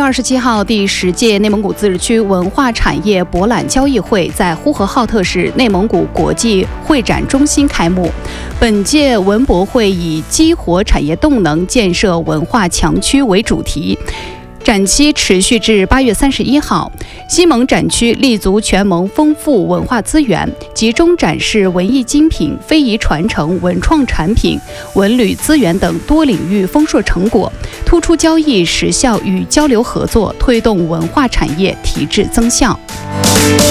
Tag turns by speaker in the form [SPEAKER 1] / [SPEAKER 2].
[SPEAKER 1] 27号，第10届内蒙古自治区文化产业博览交易会在呼和浩特市内蒙古国际会展中心开幕。本届文博会以激活产业动能、建设文化强区为主题。展期持续至8月31号。西蒙展区立足全蒙丰富文化资源，集中展示文艺精品、非遗传承、文创产品、文旅资源等多领域丰硕成果，突出交易实效与交流合作，推动文化产业提质增效。